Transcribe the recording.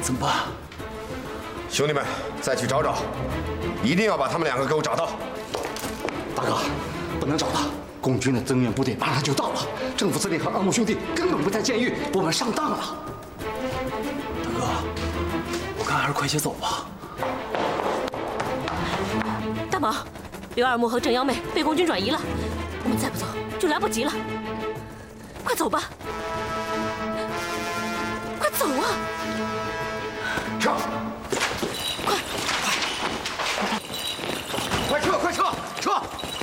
怎么办？ 兄弟们，再去找找，一定要把他们两个给我找到。 大哥，不能找他，共军的增援部队马上就到了，政府司令和阿木兄弟根本不在监狱，我们上当了。 大哥，我看还是快些走吧。 大毛，刘二木和郑幺妹被共军转移了，我们再不走就来不及了。快走吧，快走啊！